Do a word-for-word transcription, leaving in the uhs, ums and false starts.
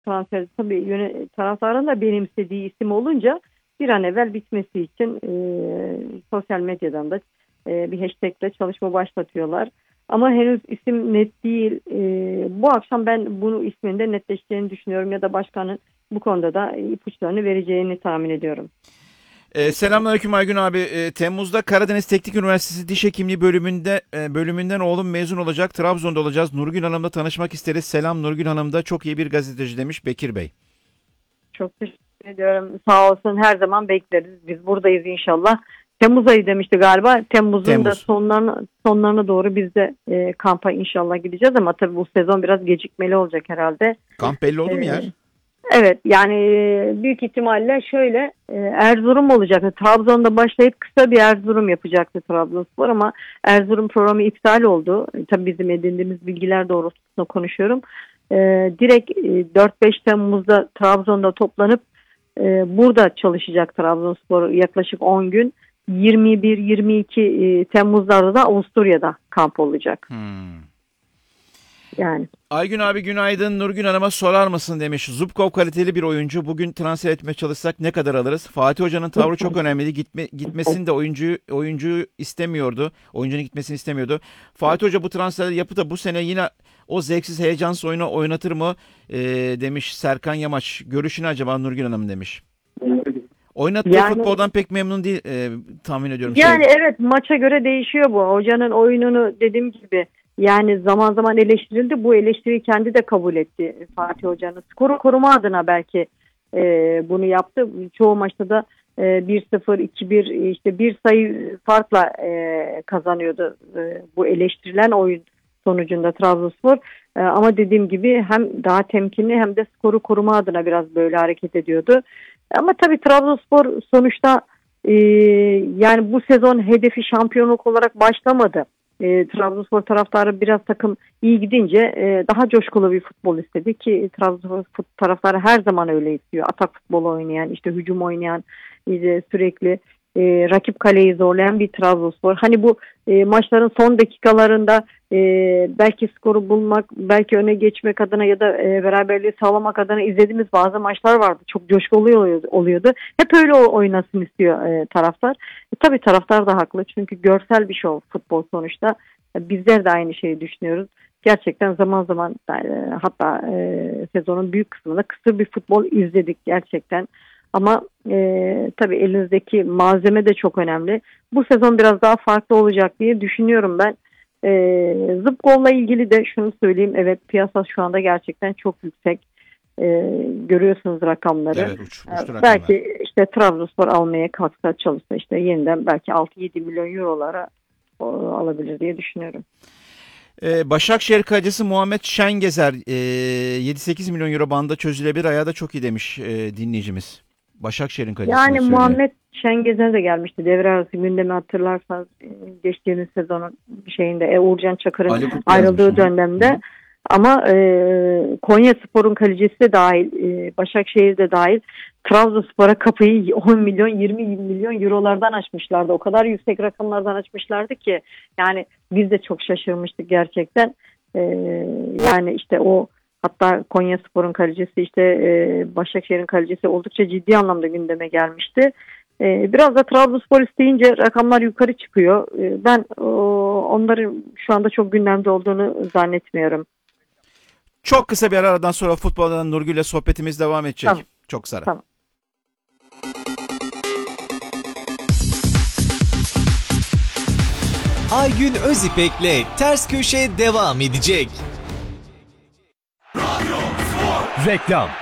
transfer tabii yöne, taraftarın da benimsediği isim olunca bir an evvel bitmesi için e, sosyal medyadan da e, bir hashtagle çalışma başlatıyorlar. Ama henüz isim net değil. E, bu akşam ben bunu isminde netleşeceğini düşünüyorum ya da başkanın bu konuda da ipuçlarını vereceğini tahmin ediyorum. Ee, selamünaleyküm Aygün abi. Ee, Temmuz'da Karadeniz Teknik Üniversitesi Diş Hekimliği bölümünde e, bölümünden oğlum mezun olacak. Trabzon'da olacağız. Nurgül Hanım'la tanışmak isteriz. Selam Nurgül Hanım da çok iyi bir gazeteci demiş Bekir Bey. Çok teşekkür ediyorum. Sağ olsun, her zaman bekleriz. Biz buradayız inşallah. Temmuz ayı demişti galiba. Temmuz'un Temmuz. da sonlarına, sonlarına doğru biz de e, kampa inşallah gideceğiz ama tabii bu sezon biraz gecikmeli olacak herhalde. Kamp belli oldu mu Ee, yer? Evet, yani büyük ihtimalle şöyle e, Erzurum olacaktı. Trabzon'da başlayıp kısa bir Erzurum yapacaktı Trabzonspor ama Erzurum programı iptal oldu. E, tabii bizim edindiğimiz bilgiler doğrultusunda konuşuyorum. E, direkt e, dört beş Temmuz'da Trabzon'da toplanıp e, burada çalışacak Trabzonspor yaklaşık on gün. yirmi bir yirmi iki e, Temmuz'larda da Avusturya'da kamp olacak. Hmm. Yani. Aygün abi günaydın. Nurgül Hanım'a sorar mısın demiş. Zubkov kaliteli bir oyuncu. Bugün transfer etmeye çalışsak ne kadar alırız? Fatih Hoca'nın tavrı çok önemliydi. Gitme, gitmesini de oyuncuyu, oyuncuyu istemiyordu. Oyuncunun gitmesini istemiyordu. Fatih Hoca bu transferleri yapıp da bu sene yine o zevksiz heyecansız oyunu oynatır mı? Ee, demiş Serkan Yamaç. Görüşünü acaba Nurgül Hanım demiş. Oynattığı Yani, futboldan pek memnun değil e, tahmin ediyorum. Yani şey. evet, maça göre değişiyor bu. Hocanın oyununu dediğim gibi yani zaman zaman eleştirildi. Bu eleştiriyi kendi de kabul etti Fatih Hoca'nın. Skoru koruma adına belki e, bunu yaptı. Çoğu maçta da e, bir sıfır, iki bir işte bir sayı farkla e, kazanıyordu e, bu eleştirilen oyun sonucunda Trabzonspor. E, ama dediğim gibi hem daha temkinli hem de skoru koruma adına biraz böyle hareket ediyordu. Ama tabii Trabzonspor sonuçta e, yani bu sezon hedefi şampiyonluk olarak başlamadı. E, Trabzonspor taraftarı biraz takım iyi gidince e, daha coşkulu bir futbol istedi ki Trabzonspor taraftarı her zaman öyle istiyor. Atak futbolu oynayan, işte hücum oynayan, işte sürekli e, rakip kaleyi zorlayan bir Trabzonspor. Hani bu e, maçların son dakikalarında e, belki skoru bulmak, belki öne geçmek adına ya da e, beraberliği sağlamak adına izlediğimiz bazı maçlar vardı. Çok coşkulu oluyordu. Hep öyle oynasın istiyor e, taraftar. E, tabii taraftar da haklı çünkü görsel bir şov futbol sonuçta. E, bizler de aynı şeyi düşünüyoruz. Gerçekten zaman zaman e, hatta e, sezonun büyük kısmında kısır bir futbol izledik gerçekten. Ama e, tabii elinizdeki malzeme de çok önemli. Bu sezon biraz daha farklı olacak diye düşünüyorum ben. E, Zubkov'la ilgili de şunu söyleyeyim. Evet, piyasa şu anda gerçekten çok yüksek. E, görüyorsunuz rakamları. Evet, uç, uçtu rakamlar. Belki işte Trabzonspor almaya kalksa çalışsa işte yeniden belki altı yedi milyon eurolara o, alabilir diye düşünüyorum. Ee, Başakşehir kalecisi Muhammed Şengezer e, yedi sekiz milyon euro bandında çözülebilir, ayağı da çok iyi demiş e, dinleyicimiz. Başakşehir'in kalecisi. Yani söylüyor. Muhammed Şengezer de gelmişti. Devre arası gündemi hatırlarsanız geçtiğimiz sezonun şeyinde e, Uğurcan Çakır'ın ayrıldığı dönemde. Hı. Ama e, Konyaspor'un kalecisi de dahil, e, Başakşehir de dahil Trabzonspor'a kapıyı on milyon yirmi milyon eurolardan açmışlardı. O kadar yüksek rakamlardan açmışlardı ki yani biz de çok şaşırmıştık gerçekten. E, yani işte o hatta Konyaspor'un kalecisi işte e, Başakşehir'in kalecisi oldukça ciddi anlamda gündeme gelmişti. E, biraz da Trabzonspor isteyince rakamlar yukarı çıkıyor. E, ben o, onların şu anda çok gündemde olduğunu zannetmiyorum. Çok kısa bir aradan sonra futboldan Nurgül'le sohbetimiz devam edecek. Tamam. Çok Sara. Tamam. Aygün Özipek'le Ters Köşe devam edecek. Reklam.